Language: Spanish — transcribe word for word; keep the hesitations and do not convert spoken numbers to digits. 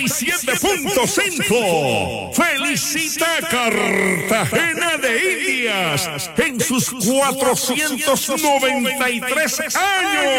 y siete punto cinco. Felicita a Cartagena de Indias en sus cuatrocientos noventa y tres años.